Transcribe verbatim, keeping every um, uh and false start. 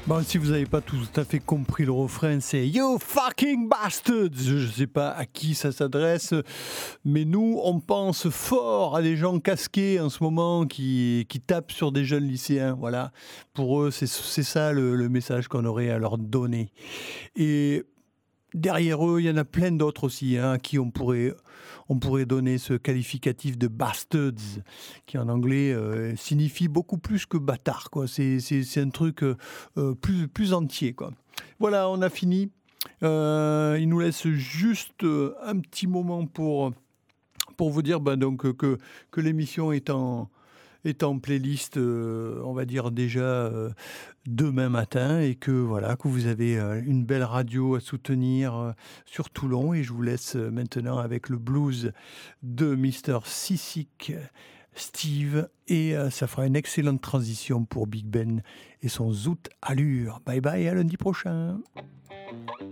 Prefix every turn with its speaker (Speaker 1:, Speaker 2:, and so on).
Speaker 1: Bon, si vous n'avez pas tout à fait compris le refrain, c'est You fucking bastards. Je ne sais pas à qui ça s'adresse, mais nous, on pense fort à des gens casqués en ce moment qui, qui tapent sur des jeunes lycéens. Voilà, pour eux, c'est, c'est ça le, le message qu'on aurait à leur donner. Et derrière eux, il y en a plein d'autres aussi, hein, à qui on pourrait, on pourrait donner ce qualificatif de bastards, qui en anglais euh, signifie beaucoup plus que bâtard, quoi. C'est, c'est, c'est un truc euh, plus, plus entier, quoi. Voilà, on a fini. Euh, il nous laisse juste euh, un petit moment pour, pour vous dire bah, donc, que, que l'émission est en... est en playlist, euh, on va dire déjà euh, demain matin, et que voilà que vous avez euh, une belle radio à soutenir euh, sur Toulon. Et je vous laisse euh, maintenant avec le blues de mister Sissick Steve, et euh, ça fera une excellente transition pour Big Ben et son zout allure. Bye bye, à lundi prochain.